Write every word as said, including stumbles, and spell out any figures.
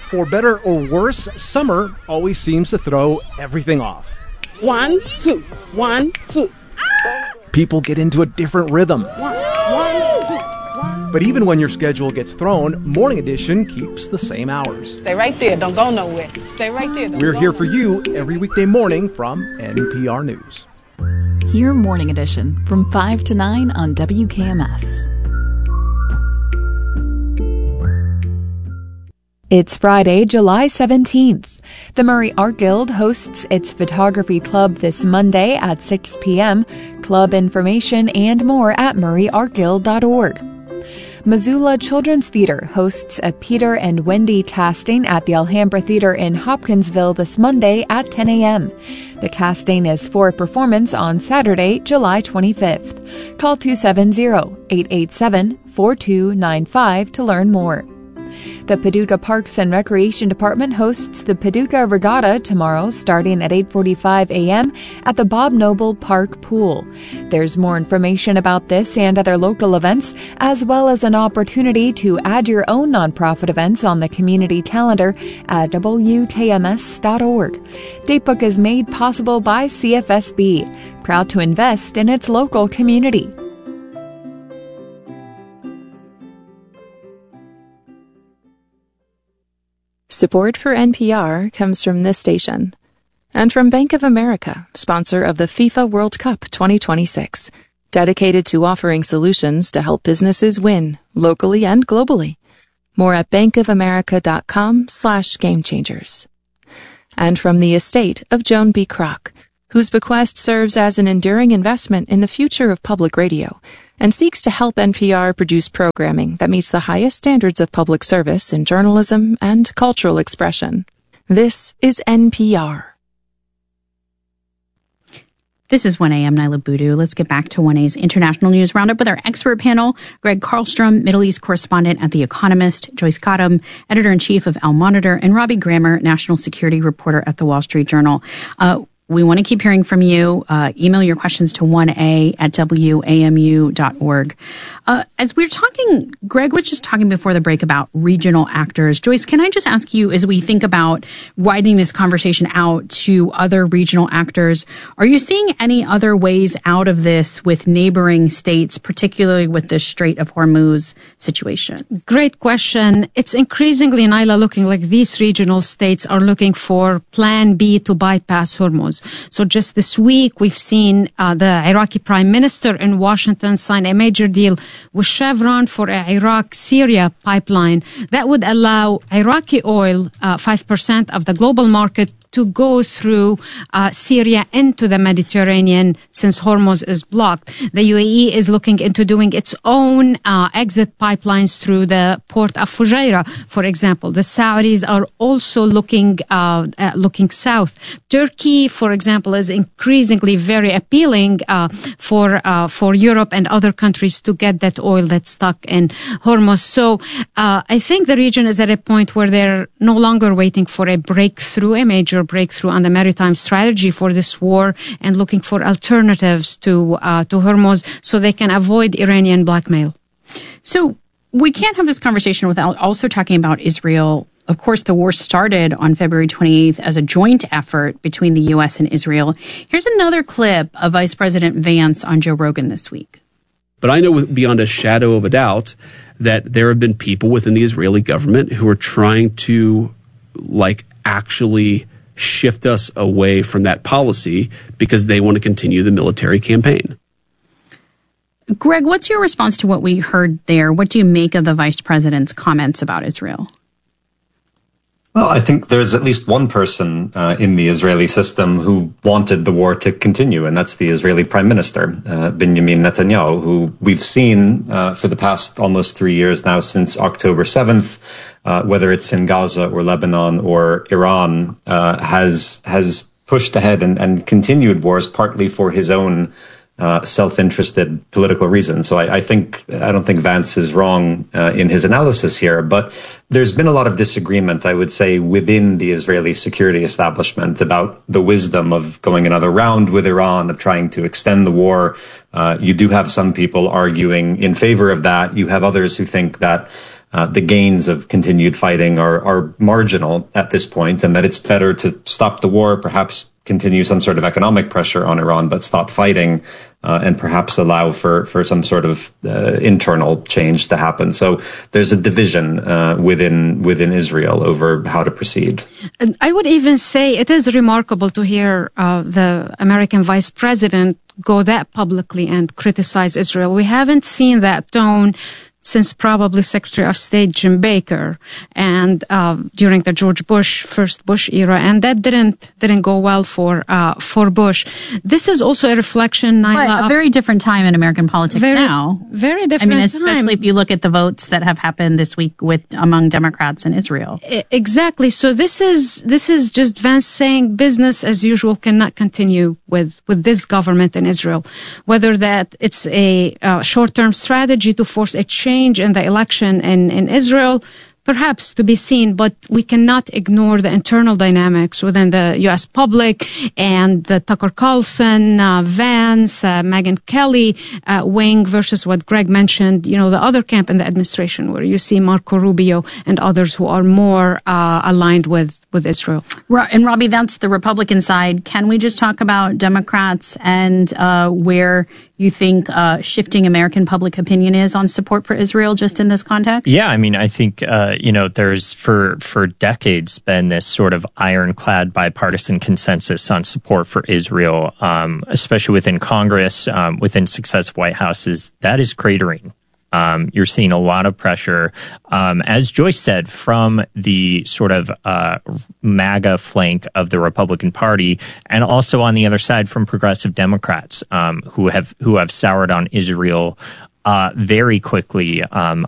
For better or worse, summer always seems to throw everything off. One, two, one, two. People get into a different rhythm. One, one, two, one. But even when your schedule gets thrown, Morning Edition keeps the same hours. Stay right there. Don't go nowhere. Stay right there. Don't We're go here for nowhere. you every weekday morning from N P R News. Hear Morning Edition from five to nine on W K M S. It's Friday, July seventeenth. The Murray Art Guild hosts its photography club this Monday at six p.m. Club information and more at murray art guild dot org. Missoula Children's Theater hosts a Peter and Wendy casting at the Alhambra Theater in Hopkinsville this Monday at ten a.m. The casting is for performance on Saturday, July twenty-fifth. Call two seven zero, eight eight seven, four two nine five to learn more. The Paducah Parks and Recreation Department hosts the Paducah Regatta tomorrow starting at eight forty-five a.m. at the Bob Noble Park Pool. There's more information about this and other local events, as well as an opportunity to add your own nonprofit events on the community calendar at W K M S dot org. Datebook is made possible by C F S B, proud to invest in its local community. Support for N P R comes from this station and from Bank of America, sponsor of the FIFA World Cup twenty twenty-six, dedicated to offering solutions to help businesses win locally and globally. More at bankofamerica.com slash game changers. And from the estate of Joan B. Kroc, whose bequest serves as an enduring investment in the future of public radio and seeks to help N P R produce programming that meets the highest standards of public service in journalism and cultural expression. This is N P R. This is one A. I'm Nyla Boodoo. Let's get back to one A's International News Roundup with our expert panel, Greg Carlstrom, Middle East correspondent at The Economist, Joyce Cottom, editor-in-chief of Al Monitor, and Robbie Grammer, national security reporter at The Wall Street Journal. Uh, We want to keep hearing from you. Uh, email your questions to one A at W A M U dot org. Uh, as we we're talking, Greg was just talking before the break about regional actors. Joyce, can I just ask you, as we think about widening this conversation out to other regional actors, are you seeing any other ways out of this with neighboring states, particularly with the Strait of Hormuz situation? Great question. It's increasingly, Nyla, looking like these regional states are looking for plan B to bypass Hormuz. So just this week, we've seen uh, the Iraqi prime minister in Washington sign a major deal with Chevron for a Iraq-Syria pipeline that would allow Iraqi oil, uh, five percent of the global market, to go through uh, Syria into the Mediterranean since Hormuz is blocked. The U A E is looking into doing its own uh, exit pipelines through the port of Fujairah, for example. The Saudis are also looking uh, uh, looking south. Turkey, for example, is increasingly very appealing uh, for uh, for Europe and other countries to get that oil that's stuck in Hormuz. So uh, I think the region is at a point where they're no longer waiting for a breakthrough, a major breakthrough on the maritime strategy for this war, and looking for alternatives to uh, to Hormuz so they can avoid Iranian blackmail. So we can't have this conversation without also talking about Israel. Of course, the war started on February twenty-eighth as a joint effort between the U S and Israel. Here's another clip of Vice President Vance on Joe Rogan this week. But I know beyond a shadow of a doubt that there have been people within the Israeli government who are trying to, like, actually shift us away from that policy because they want to continue the military campaign. Greg, what's your response to what we heard there? What do you make of the vice president's comments about Israel? Well, I think there's at least one person uh, in the Israeli system who wanted the war to continue, and that's the Israeli Prime Minister, uh, Benjamin Netanyahu, who we've seen uh, for the past almost three years now, since October seventh, uh, whether it's in Gaza or Lebanon or Iran, uh, has has pushed ahead and, and continued wars partly for his own Uh, self-interested political reasons. So I, I think, I don't think Vance is wrong uh, in his analysis here, but there's been a lot of disagreement, I would say, within the Israeli security establishment about the wisdom of going another round with Iran, of trying to extend the war. Uh, you do have some people arguing in favor of that. You have others who think that uh, the gains of continued fighting are, are marginal at this point, and that it's better to stop the war, perhaps continue some sort of economic pressure on Iran, but stop fighting, uh, and perhaps allow for, for some sort of uh, internal change to happen. So there's a division uh, within within Israel over how to proceed. And I would even say it is remarkable to hear uh, the American vice president go that publicly and criticize Israel. We haven't seen that tone since probably Secretary of State Jim Baker, and uh, during the George Bush, first Bush era, and that didn't didn't go well for uh, for Bush. This is also a reflection, Naila, But a of very different time in American politics very, now. Very different. I mean, especially time. if you look at the votes that have happened this week with among Democrats in Israel. Exactly. So this is this is just Vance saying business as usual cannot continue with with this government in Israel. Whether that it's a uh, short-term strategy to force a change in the election in, in Israel, perhaps to be seen, but we cannot ignore the internal dynamics within the U S public and the Tucker Carlson, uh, Vance, uh, Megyn Kelly uh, wing versus what Greg mentioned, you know, the other camp in the administration where you see Marco Rubio and others who are more uh, aligned with, with Israel. And Robbie, that's the Republican side. Can we just talk about Democrats and uh, where you think uh, shifting American public opinion is on support for Israel just in this context? Yeah, I mean, I think, uh, you know, there's for, for decades been this sort of ironclad bipartisan consensus on support for Israel, um, especially within Congress, um, within successive White Houses. That is cratering. Um, you're seeing a lot of pressure, um, as Joyce said, from the sort of uh, MAGA flank of the Republican Party, and also on the other side from progressive Democrats, um, who have who have soured on Israel uh, very quickly um,